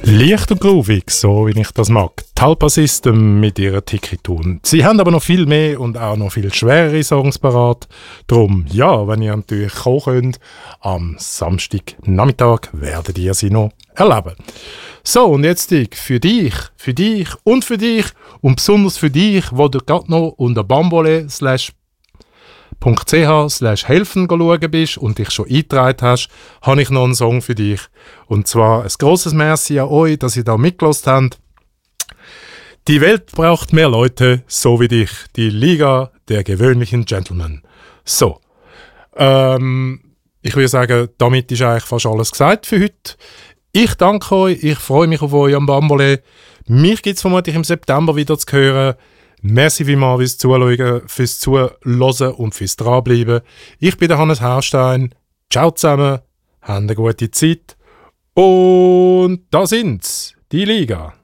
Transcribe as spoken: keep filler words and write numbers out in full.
Leicht und groovig, so wie ich das mag. Talpa System mit ihrer Tiki-Tune. Sie haben aber noch viel mehr und auch noch viel schwerere Songs parat. Drum, ja, wenn ihr natürlich kommen könnt, am Samstagnachmittag werdet ihr sie noch erleben. So, und jetzt für dich, für dich und für dich und besonders für dich, wo du gerade noch unter bambole slash .ch slash helfen schauen bist und dich schon eingetragen hast, habe ich noch einen Song für dich. Und zwar ein grosses Merci an euch, dass ihr da mitgelassen habt. Die Welt braucht mehr Leute, so wie dich. Die Liga der gewöhnlichen Gentlemen. So, ähm, ich würde sagen, damit ist eigentlich fast alles gesagt für heute. Ich danke euch, ich freue mich auf euch am Bambole. Mich gibt es vermutlich im September wieder zu hören. Merci vielmals fürs Zuschauen, fürs Zuhören und fürs Dranbleiben. Ich bin der Hannes Haustein. Ciao zusammen, habt eine gute Zeit. Und da sind's, die Liga.